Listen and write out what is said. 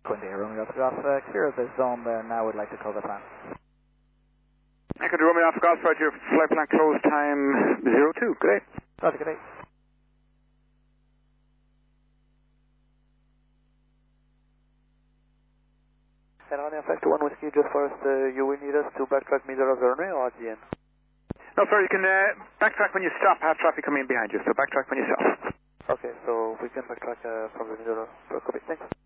Quindy, Romeo Alpha Golf, clear of the zone there now, would like to call the plan. Echo to Romeo Alpha Golf, Roger, flight plan close time 02, good day. Roger, good day. And on effect 1 Whiskey, just first, you will need us to backtrack middle of the runway or at the end? No, sir, you can backtrack when you stop, have traffic coming in behind you, so backtrack when you stop. Okay, so we can backtrack from the middle of, copy, thanks.